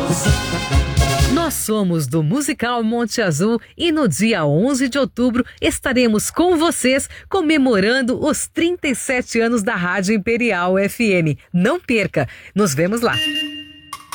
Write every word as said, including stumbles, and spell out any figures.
Nós somos do Musical Monte Azul e no dia onze de outubro estaremos com vocês comemorando os trinta e sete anos da Rádio Imperial F M. Não perca, nos vemos lá.